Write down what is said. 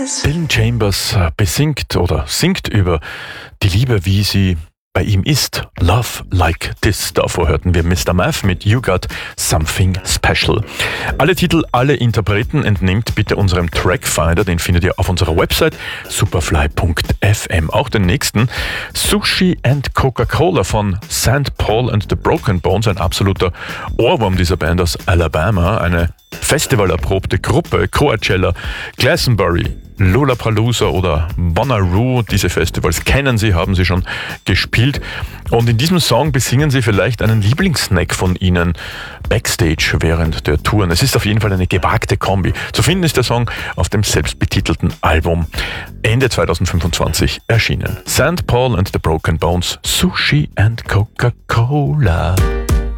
Dylan Chambers besingt oder singt über die Liebe, wie sie bei ihm ist. Love Like This. Davor hörten wir Mr. Math mit You Got Something Special. Alle Titel, alle Interpreten entnehmt bitte unserem Trackfinder. Den findet ihr auf unserer Website superfly.fm. Auch den nächsten, Sushi and Coca-Cola von St. Paul and the Broken Bones. Ein absoluter Ohrwurm dieser Band aus Alabama. Eine festivalerprobte Gruppe. Coachella, Glastonbury, Lollapalooza oder Bonnaroo. Diese Festivals kennen Sie, haben Sie schon gespielt. Und in diesem Song besingen Sie vielleicht einen Lieblingssnack von Ihnen backstage während der Touren. Es ist auf jeden Fall eine gewagte Kombi. Zu finden ist der Song auf dem selbstbetitelten Album Ende 2025 erschienen. St. Paul and the Broken Bones, Sushi and Coca-Cola.